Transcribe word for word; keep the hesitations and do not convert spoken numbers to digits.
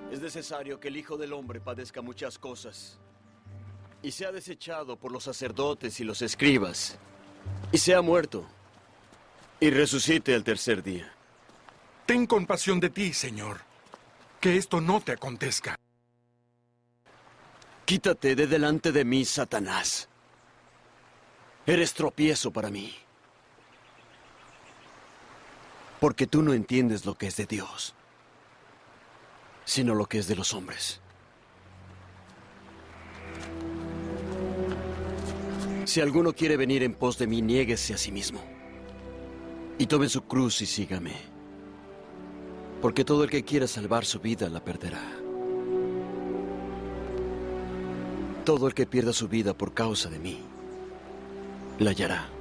Es necesario que el Hijo del Hombre padezca muchas cosas y sea desechado por los sacerdotes y los escribas, y sea muerto, y resucite el tercer día. Ten compasión de ti, Señor. Que esto no te acontezca. Quítate de delante de mí, Satanás. Eres tropiezo para mí. Porque tú no entiendes lo que es de Dios, sino lo que es de los hombres. Si alguno quiere venir en pos de mí, niéguese a sí mismo y tome su cruz y sígame. Porque todo el que quiera salvar su vida la perderá. Todo el que pierda su vida por causa de mí la hallará.